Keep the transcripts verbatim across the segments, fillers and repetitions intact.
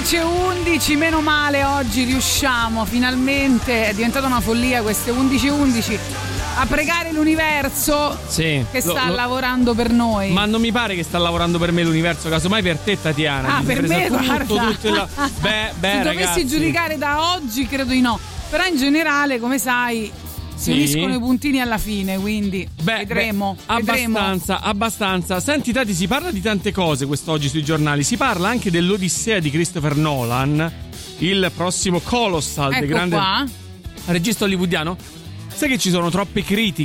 undici e undici, meno male oggi riusciamo finalmente, è diventata una follia queste undici e undici, a pregare l'universo sì, che sta lo, lo, lavorando per noi. Ma non mi pare che sta lavorando per me l'universo, casomai per te, Tatiana. Ah, per me, tutto, guarda. tutto il... Beh, beh, se ragazzi, dovessi giudicare da oggi credo di no, però in generale, come sai, si sì. uniscono i puntini alla fine, quindi beh, vedremo, beh, vedremo. Abbastanza, abbastanza. Senti Tati, si parla di tante cose quest'oggi sui giornali. Si parla anche dell'Odissea di Christopher Nolan, il prossimo Colossal, ecco del grande qua. regista hollywoodiano. Sai che ci sono troppe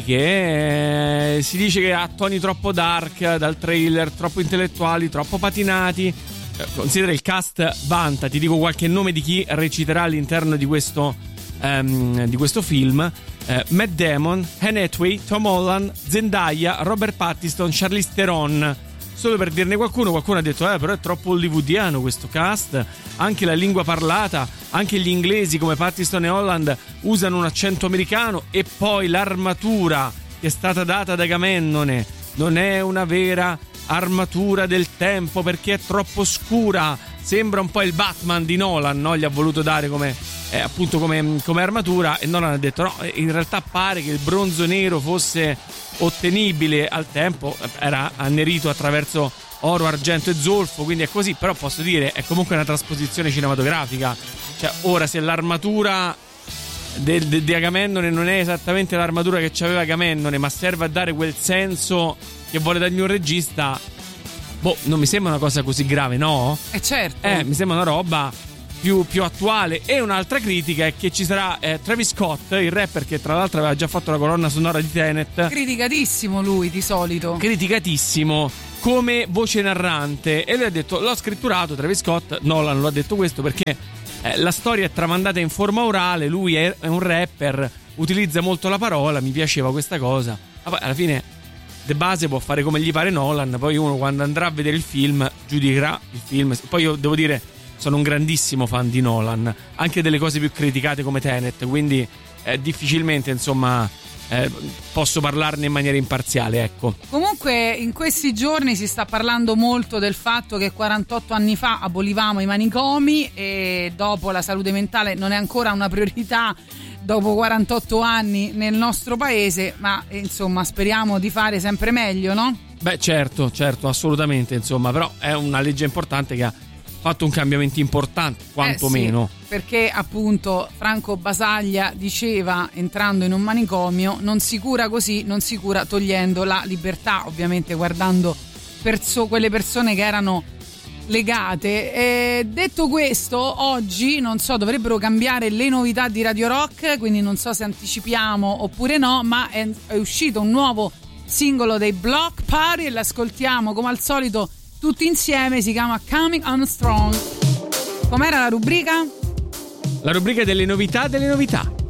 critiche, eh? Si dice che ha toni troppo dark dal trailer, troppo intellettuali, troppo patinati. Eh, considera il cast vanta, ti dico qualche nome di chi reciterà all'interno di questo, um, di questo film. Eh, Matt Damon, Anne Hathaway, Tom Holland, Zendaya, Robert Pattinson, Charlize Theron. Solo per dirne qualcuno, qualcuno ha detto eh però è troppo hollywoodiano questo cast, anche la lingua parlata, anche gli inglesi come Pattinson e Holland usano un accento americano, e poi l'armatura che è stata data da Agamennone non è una vera armatura del tempo perché è troppo scura, sembra un po' il Batman di Nolan, no? Gli ha voluto dare come eh, appunto come, come armatura, e Nolan ha detto no, in realtà pare che il bronzo nero fosse ottenibile al tempo, era annerito attraverso oro, argento e zolfo, quindi è così, però posso dire è comunque una trasposizione cinematografica. Cioè ora, se l'armatura di de, de Agamennone non è esattamente l'armatura che c'aveva Agamennone, ma serve a dare quel senso che vuole dargli un regista, boh, non mi sembra una cosa così grave, no? Eh certo. Eh, mi sembra una roba più, più attuale. E un'altra critica è che ci sarà eh, Travis Scott, il rapper che tra l'altro aveva già fatto la colonna sonora di Tenet. Criticatissimo lui di solito. Criticatissimo come voce narrante, e lui ha detto l'ho scritturato, Travis Scott, Nolan lo ha detto questo perché eh, la storia è tramandata in forma orale, lui è, è un rapper, utilizza molto la parola, mi piaceva questa cosa. Ma poi alla fine de base può fare come gli pare Nolan, poi uno quando andrà a vedere il film giudicherà il film. Poi io devo dire sono un grandissimo fan di Nolan, anche delle cose più criticate come Tenet, quindi eh, difficilmente insomma eh, posso parlarne in maniera imparziale, ecco. Comunque in questi giorni si sta parlando molto del fatto che quarantotto anni fa abolivamo i manicomi e dopo la salute mentale non è ancora una priorità dopo quarantotto anni nel nostro paese, ma insomma speriamo di fare sempre meglio, no? Beh certo, certo, assolutamente, insomma, però è una legge importante che ha fatto un cambiamento importante, quantomeno. Eh sì, perché appunto Franco Basaglia diceva, entrando in un manicomio, non si cura così, non si cura togliendo la libertà, ovviamente guardando perso- quelle persone che erano legate. E detto questo, oggi non so, dovrebbero cambiare le novità di Radio Rock, quindi non so se anticipiamo oppure no, ma è, è uscito un nuovo singolo dei Block Party e l'ascoltiamo come al solito tutti insieme, si chiama Coming On Strong. Com'era la rubrica? La rubrica delle novità delle novità.